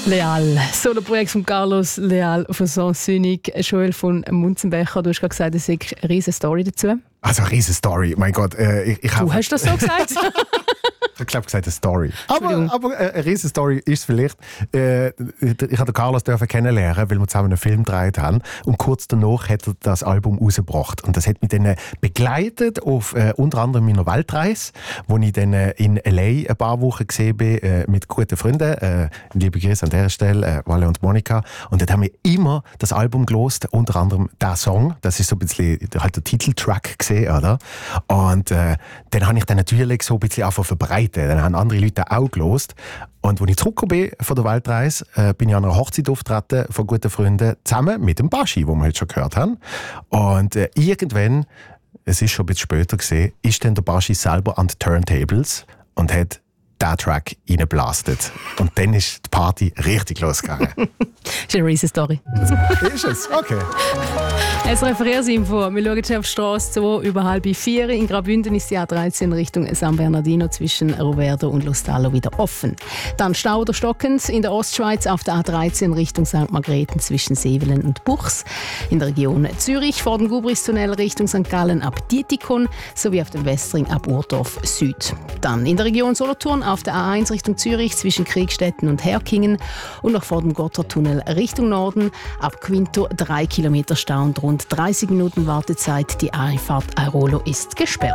Leal, Soloprojekt von Carlos Leal von Saint-Synig. Joel von Munzenbecher, du hast gerade gesagt, es sei eine riesige Story dazu. Also eine riesige Story, mein Gott. Du hast das so gesagt? Ich glaube, gesagt eine Story. Aber eine riesige Story ist es vielleicht. Ich habe Carlos kennenlernen, weil wir zusammen einen Film gedreht haben. Und kurz danach hat er das Album rausgebracht. Und das hat mich dann begleitet auf unter anderem meiner Weltreise, wo ich dann in L.A. ein paar Wochen gesehen bin mit guten Freunden. Liebe Grüße an dieser Stelle, Wale und Monika. Und dort haben wir immer das Album gelost, unter anderem der Song. Das ist so ein bisschen halt der Titeltrack gesehen, oder? Und dann habe ich dann natürlich so ein bisschen einfach verbreitet. Dann haben andere Leute auch gelost. Und als ich zurückgekommen bin von der Weltreise, bin ich an einer Hochzeit aufgetreten von guten Freunden, zusammen mit dem Baschi, den wir heute schon gehört haben. Und irgendwann, es ist schon ein bisschen später gesehen, ist dann der Baschi selber an den Turntables und hat diesen Track reingeblastet. Und dann ist die Party richtig losgegangen. Das ist eine riesige Story. Ist es? Okay. Ein Verkehrsinfo. Wir schauen schon auf die Strasse 2 über 3:30. In Graubünden ist die A13 Richtung San Bernardino zwischen Roverdo und Lostallo wieder offen. Dann Stau oder stockend in der Ostschweiz auf der A13 Richtung St. Margrethen zwischen Sevelen und Buchs. In der Region Zürich vor dem Gubristunnel Richtung St. Gallen ab Dietikon sowie auf dem Westring ab Urdorf Süd. Dann in der Region Solothurn auf der A1 Richtung Zürich zwischen Kriegstetten und Herkingen und noch vor dem Gotthardtunnel Richtung Norden ab Quinto 3 Kilometer Stau und rund 30 Minuten Wartezeit. Die Einfahrt Airolo ist gesperrt.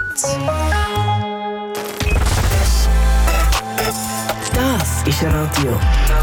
Das ist Radio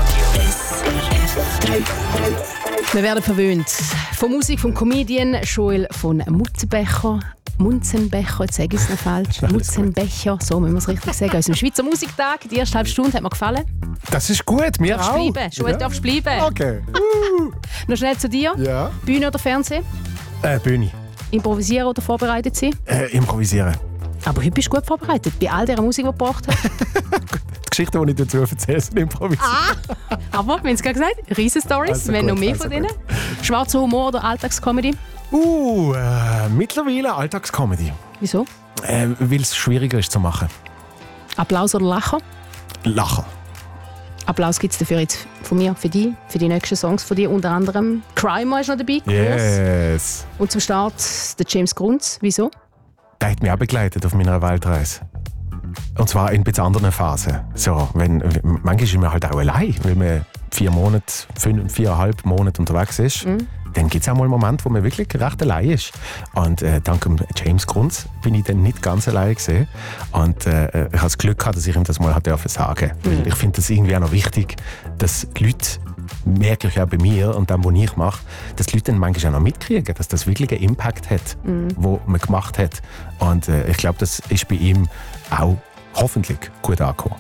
SRF 3. Wir werden verwöhnt von Musik vom Comedian Joel von Munzenbecher, jetzt sage ich es noch falsch. Munzenbecher, so müssen wir es richtig sagen. Aus dem Schweizer Musiktag. Die erste halbe Stunde hat mir gefallen. Das ist gut, mir auch. Joel, darfst bleiben. Okay. Noch schnell zu dir. Ja. Bühne oder Fernsehen? Bühne. Improvisieren oder vorbereitet sein? Improvisieren. Aber heute bist du gut vorbereitet. Bei all dieser Musik, die du gebracht hast. Die Geschichten, die ich dazu erzähle, sind improvisiert. Aber wir haben es gerade gesagt, riesen Stories. Also wir haben gut, noch mehr also von denen. Schwarzer Humor oder Alltagscomedy? Mittlerweile Alltagscomedy. Wieso? Weil es schwieriger ist zu machen. Applaus oder Lachen? Lachen. Applaus gibt es dafür jetzt von mir, für die nächsten Songs von dir, unter anderem Crimer ist noch dabei. Yes. Und zum Start der James Grunz. Wieso? Der hat mich auch begleitet auf meiner Weltreise. Und zwar in ein bisschen anderen Phasen. So, manchmal ist man halt auch allein, weil man 4,5 Monate unterwegs ist. Dann gibt es auch mal Momente, wo man wirklich recht allein ist. Und dank James Grunz bin ich dann nicht ganz allein gewesen. Und ich habe das Glück gehabt, dass ich ihm das mal sagen durfte. Weil ich finde das irgendwie auch noch wichtig, dass die Leute, merke ich auch bei mir und dem, was ich mache, dass die Leute dann manchmal auch noch mitkriegen, dass das wirklich einen Impact hat, den man gemacht hat. Und ich glaube, das ist bei ihm auch hoffentlich gut angekommen.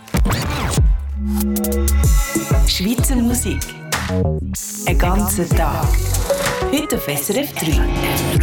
Schweizer Musik. Ein ganzer Tag. Heute auf SRF 3.